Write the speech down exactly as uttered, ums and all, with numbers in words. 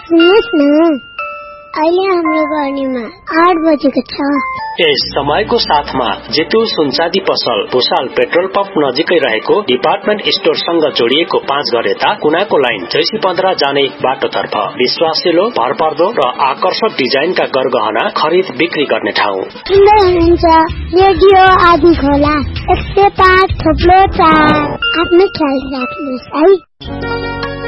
सुन्नुहोस् न, अहिले हाम्रो गर्नीमा आठ बजेको छ। यस समयको साथमा जितु सुनचाँदी पसल भुसाल पेट्रोल पम्प नजिकै रहेको डिपार्टमेन्ट स्टोरसँग जोडिएको पाँच घर यता कुनाको लाइन जैसी पन्ध्र जाने बाटोतर्फ विश्वासिलो, भरपर्दो र आकर्षक डिजाइनका गरगहना खरिद बिक्री गर्ने ठाउँ। सुन्दै हुनुहुन्छ रेडियो आदि खोला एक सय पाँच थोप्लो चार। आफ्नो ख्याल राख्नुहोस् है।